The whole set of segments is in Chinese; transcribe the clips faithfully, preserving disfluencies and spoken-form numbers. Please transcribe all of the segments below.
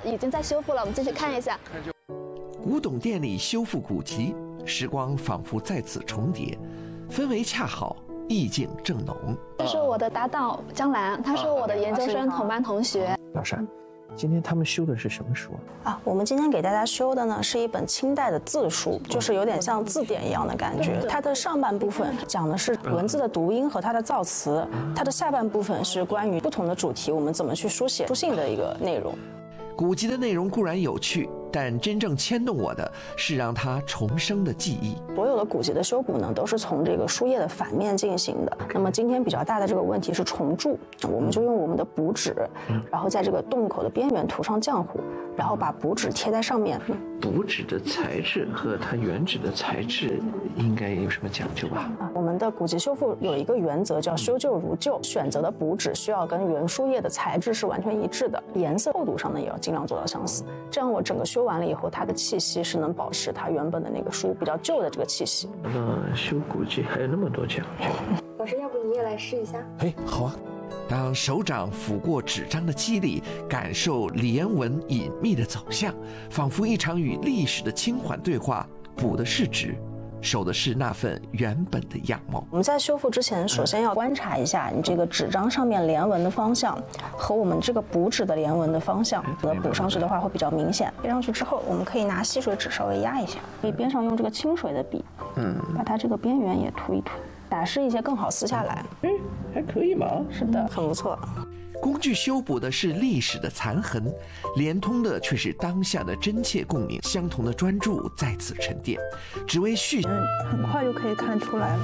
已经在修复了，我们进去看一下。 古董店里修复古籍，时光仿佛在此重叠，氛围恰好，意境正浓。 这是我的搭档江兰，她是我的研究生同班同学。 老师，今天他们修的是什么书啊？ 啊，我们今天给大家修的呢是一本清代的字书，就是有点像字典一样的感觉。它的上半部分讲的是文字的读音和它的造词，它的下半部分是关于不同的主题，我们怎么去书写书信的一个内容。 古籍的内容固然有趣，但真正牵动我的是让它重生的记忆。 所有的古籍的修补呢，都是从这个书页的反面进行的。那么今天比较大的这个问题是重铸，我们就用我们的补纸，然后在这个洞口的边缘涂上浆糊，然后把补纸贴在上面。 补纸的材质和它原纸的材质应该有什么讲究吧？ 我们的古籍修复有一个原则叫修旧如旧，选择的补纸需要跟原书页的材质是完全一致的，颜色厚度上呢也要尽量做到相似。这样我整个修完了以后，它的气息是能保持它原本的那个书比较旧的这个气息。 那修古籍还有那么多讲究。 老师，要不你也来试一下？ 哎，好啊。 当手掌抚过纸张的肌理，感受连纹隐秘的走向，仿佛一场与历史的轻缓对话。补的是纸，守的是那份原本的样貌。 我们在修复之前，首先要观察一下你这个纸张上面连纹的方向和我们这个补纸的连纹的方向，呃，补上去的话会比较明显。贴上去之后，我们可以拿吸水纸稍微压一下，可以边上用这个清水的笔，嗯，把它这个边缘也涂一涂，打湿一些更好撕下来。 哎，还可以嘛？ 是的，很不错。 工具修补的是历史的残痕，连通的却是当下的真切共鸣，相同的专注在此沉淀，只为续。 嗯，很快就可以看出来了。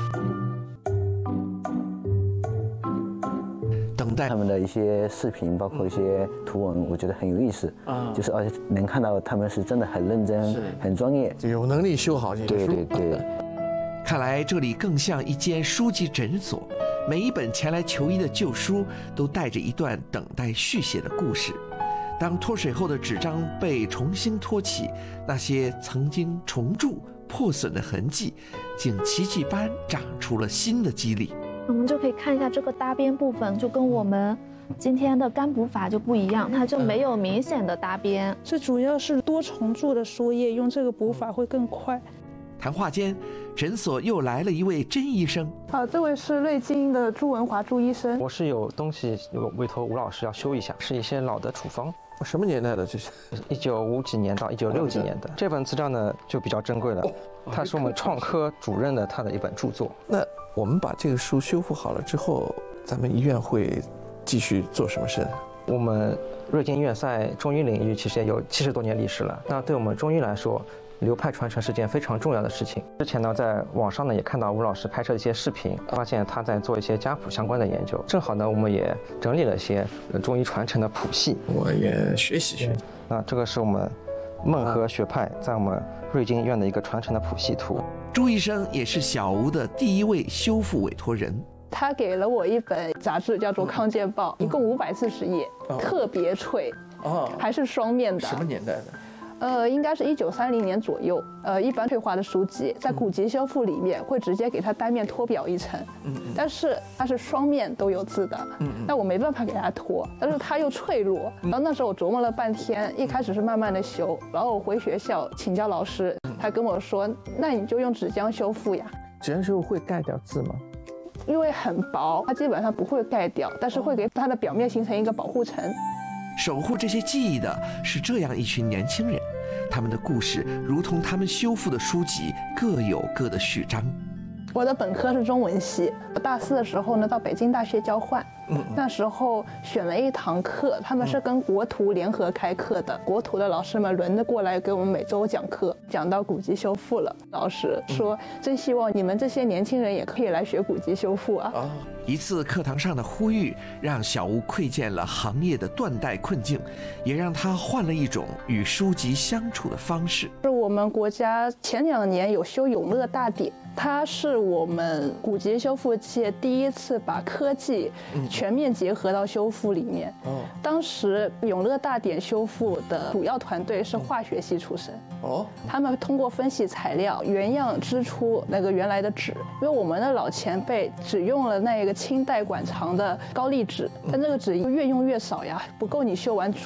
等待他们的一些视频，包括一些图文，我觉得很有意思啊，就是而且能看到他们是真的很认真、很专业， 有能力修好这些书。 对对对。 看来这里更像一间书籍诊所，每一本前来求医的旧书都带着一段等待续写的故事。当脱水后的纸张被重新托起，那些曾经重铸破损的痕迹，竟奇迹般长出了新的肌理。 我们就可以看一下这个搭边部分，就跟我们今天的干补法就不一样，它就没有明显的搭边。 这主要是多重铸的书页，用这个补法会更快。 谈话间，诊所又来了一位甄医生。 啊，这位是瑞金的朱文华朱医生。 我是有东西有委托吴老师要修一下，是一些老的处方。 什么年代的这是？ 一九五几年到一九六几年的。这本资料呢就比较珍贵了，它是我们创科主任的他的一本著作。 那我们把这个书修复好了之后，咱们医院会继续做什么事呢？ 我们瑞金医院在中医领域其实也有七十多年历史了。那对我们中医来说，流派传承是件非常重要的事情。之前呢，在网上呢也看到吴老师拍摄一些视频，发现他在做一些家谱相关的研究。正好呢，我们也整理了一些中医传承的谱系， 我也学习学习。 那这个是我们孟和学派在我们瑞金医院的一个传承的谱系图。 朱医生也是小吴的第一位修复委托人。 他给了我一本杂志，叫做《康健报》，一共五百四十页，特别脆，哦，还是双面的。 什么年代的？ 呃，应该是一九三零年左右。呃，一般退化的书籍在古籍修复里面会直接给它单面脱表一层，嗯，但是它是双面都有字的，嗯，那我没办法给它脱，但是它又脆弱。然后那时候我琢磨了半天，一开始是慢慢的修，然后我回学校请教老师，他跟我说，那你就用纸浆修复呀。 纸浆修复会盖掉字吗？ 因为很薄，它基本上不会盖掉，但是会给它的表面形成一个保护层。 守护这些记忆的是这样一群年轻人，他们的故事如同他们修复的书籍，各有各的序章。 我的本科是中文系，我大四的时候呢到北京大学交换，嗯，那时候选了一堂课，他们是跟国图联合开课的，国图的老师们轮着过来给我们每周讲课，讲到古籍修复了，老师说真希望你们这些年轻人也可以来学古籍修复啊。哦， 一次课堂上的呼吁，让小吴窥见了行业的断代困境，也让他换了一种与书籍相处的方式。 是我们国家前两年有修永乐大典，它是我们古籍修复界第一次把科技全面结合到修复里面。哦，当时永乐大典修复的主要团队是化学系出身。哦，他们通过分析材料原样织出那个原来的纸，因为我们的老前辈只用了那个清代馆藏的高丽纸，但这个纸越用越少呀，不够你修完